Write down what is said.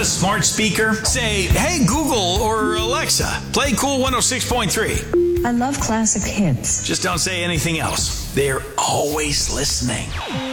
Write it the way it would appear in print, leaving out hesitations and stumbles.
a smart speaker? Say, hey Google or Alexa, play Cool 106.3. I love classic hits. Just don't say anything else. They're always listening.